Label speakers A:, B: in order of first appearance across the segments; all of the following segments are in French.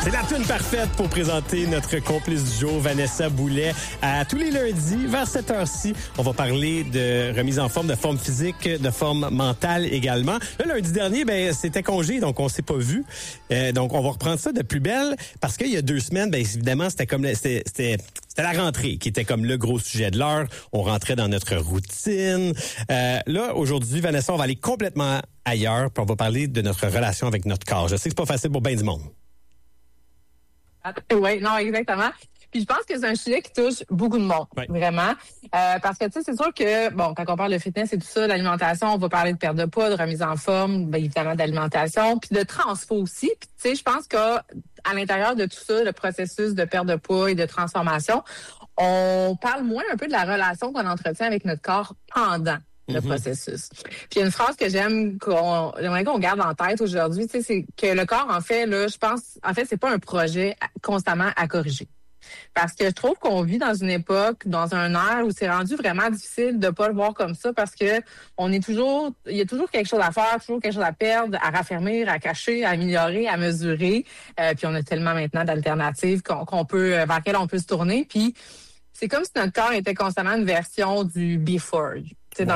A: C'est la tune parfaite pour présenter notre complice du jour, Vanessa Boulet. À tous les lundis, vers cette heure-ci, on va parler de remise en forme, de forme physique, de forme mentale également. Le lundi dernier, c'était congé, donc on s'est pas vu. Donc, on va reprendre ça de plus belle parce qu'il y a 2 semaines, évidemment, c'était la rentrée qui était comme le gros sujet de l'heure. On rentrait dans notre routine. Là, aujourd'hui, Vanessa, on va aller complètement ailleurs puis on va parler de notre relation avec notre corps. Je sais que c'est pas facile pour bien du monde.
B: Oui, non, exactement. Puis je pense que c'est un sujet qui touche beaucoup de monde, vraiment. Parce que, tu sais, c'est sûr que, bon, quand on parle de fitness et tout ça, l'alimentation, on va parler de perte de poids, de remise en forme, évidemment d'alimentation, puis de transfo aussi. Puis, tu sais, je pense qu'à l'intérieur de tout ça, le processus de perte de poids et de transformation, on parle moins un peu de la relation qu'on entretient avec notre corps pendant le processus. Puis il y a une phrase que j'aimerais qu'on garde en tête aujourd'hui, tu sais, c'est que le corps, en fait, là, je pense, c'est pas un projet constamment à corriger. Parce que je trouve qu'on vit dans une époque, dans un ère où c'est rendu vraiment difficile de pas le voir comme ça parce que il y a toujours quelque chose à faire, toujours quelque chose à perdre, à raffermir, à cacher, à améliorer, à mesurer. Puis on a tellement maintenant d'alternatives vers lesquelles on peut se tourner. Puis c'est comme si notre corps était constamment une version du before. Tu sais,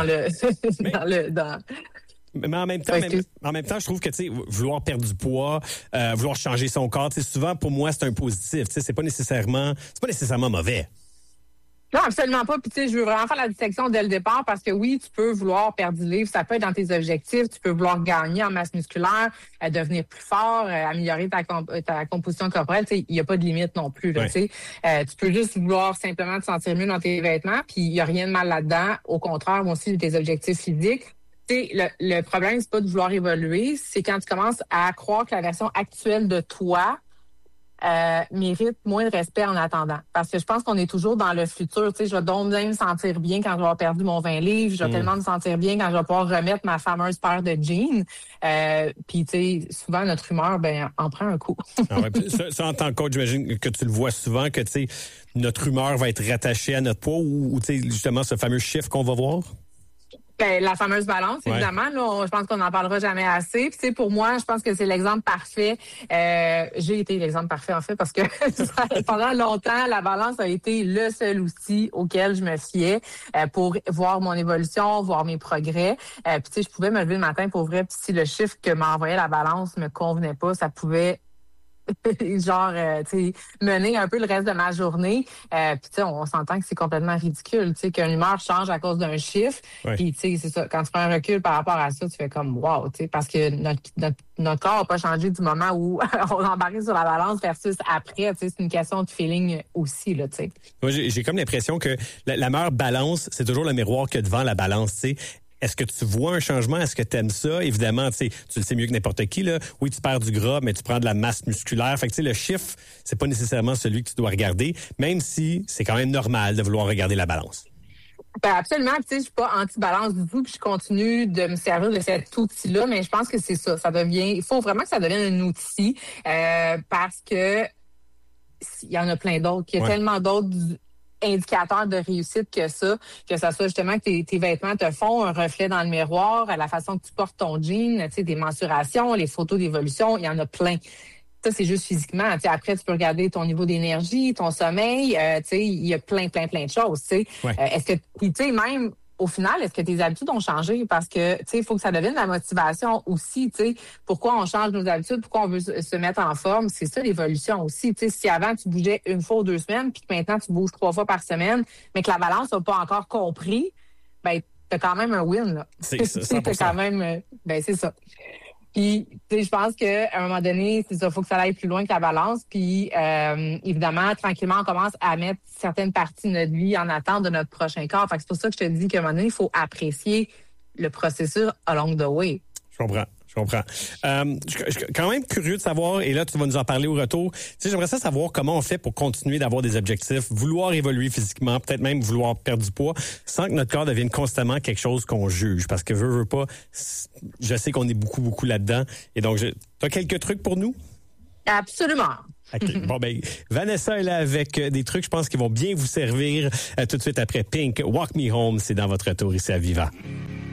A: Mais en même temps, je trouve que, tu sais, vouloir perdre du poids, vouloir changer son corps, tu sais, souvent, pour moi, c'est un positif. Tu sais, c'est pas nécessairement mauvais.
B: Non, absolument pas. Puis, tu sais, je veux vraiment faire la distinction dès le départ parce que oui, tu peux vouloir perdre du livre, ça peut être dans tes objectifs, tu peux vouloir gagner en masse musculaire, devenir plus fort, améliorer ta composition corporelle. Tu sais, il n'y a pas de limite non plus, là, tu sais. Tu peux juste vouloir simplement te sentir mieux dans tes vêtements, puis il n'y a rien de mal là-dedans. Au contraire, moi aussi, tes objectifs physiques. Tu sais, le problème, c'est pas de vouloir évoluer, c'est quand tu commences à croire que la version actuelle de toi mérite moins de respect en attendant. Parce que je pense qu'on est toujours dans le futur. Tu sais, je vais donc bien me sentir bien quand je vais avoir perdu mon 20 livres. Je vais tellement me sentir bien quand je vais pouvoir remettre ma fameuse paire de jeans. Puis, tu sais, souvent, notre humeur, en prend un coup.
A: Ça, en tant que coach, j'imagine que tu le vois souvent, que, tu sais, notre humeur va être rattachée à notre poids ou tu sais, justement, ce fameux chiffre qu'on va voir?
B: La fameuse balance, évidemment. Là, je pense qu'on n'en parlera jamais assez. Puis, tu sais, pour moi, je pense que c'est l'exemple parfait. J'ai été l'exemple parfait, en fait, parce que pendant longtemps, la balance a été le seul outil auquel je me fiais pour voir mon évolution, voir mes progrès. Puis, tu sais, je pouvais me lever le matin pour vrai. Puis, si le chiffre que m'envoyait la balance me convenait pas, ça pouvait mener un peu le reste de ma journée. Puis tu sais, on s'entend que c'est complètement ridicule, tu sais, qu'une humeur change à cause d'un chiffre. Puis tu sais, c'est ça. Quand tu prends un recul par rapport à ça, tu fais comme wow, tu sais, parce que notre corps n'a pas changé du moment où on embarque sur la balance versus après. Tu sais, c'est une question de feeling aussi, là, tu sais.
A: Moi, j'ai comme l'impression que la meilleure balance, c'est toujours le miroir que devant la balance, tu sais. Est-ce que tu vois un changement? Est-ce que tu aimes ça? Évidemment, tu le sais mieux que n'importe qui, là. Oui, tu perds du gras, mais tu prends de la masse musculaire. Fait que, tu sais, le chiffre, c'est pas nécessairement celui que tu dois regarder, même si c'est quand même normal de vouloir regarder la balance.
B: Absolument. Tu sais, je suis pas anti-balance du tout, puis je continue de me servir de cet outil-là, mais je pense que c'est ça. Il faut vraiment que ça devienne un outil, parce que il y en a plein d'autres. Il y a tellement d'autres indicateur de réussite que ça soit justement que tes vêtements te font un reflet dans le miroir, la façon que tu portes ton jean, tu sais, des mensurations, les photos d'évolution, il y en a plein. Ça, c'est juste physiquement. Tu sais, après, tu peux regarder ton niveau d'énergie, ton sommeil, tu sais, il y a plein de choses, tu sais. Est-ce que, tu sais, même au final, est-ce que tes habitudes ont changé? Parce que, tu sais, il faut que ça devienne la motivation aussi, tu sais. Pourquoi on change nos habitudes? Pourquoi on veut se mettre en forme? C'est ça, l'évolution aussi. Tu sais, si avant, tu bougeais 1 fois ou 2 semaines, puis que maintenant, tu bouges 3 fois par semaine, mais que la balance n'a pas encore compris, t'as quand même un win, là.
A: C'est ça, 100%.
B: T'as quand même, c'est ça. Puis, tu sais, je pense qu'à un moment donné, c'est ça, faut que ça aille plus loin que la balance. Puis, évidemment, tranquillement, on commence à mettre certaines parties de notre vie en attente de notre prochain corps. Fait que c'est pour ça que je te dis qu'à un moment donné, il faut apprécier le processus along the way.
A: Je comprends. Je suis quand même curieux de savoir, et là, tu vas nous en parler au retour. Tu sais, j'aimerais ça savoir comment on fait pour continuer d'avoir des objectifs, vouloir évoluer physiquement, peut-être même vouloir perdre du poids, sans que notre corps devienne constamment quelque chose qu'on juge. Parce que veux pas, je sais qu'on est beaucoup là-dedans. Et donc, t'as quelques trucs pour nous?
B: Absolument.
A: Okay. Bon, Vanessa est là avec des trucs, je pense, qui vont bien vous servir tout de suite après Pink. Walk Me Home, c'est dans votre retour ici à Viva.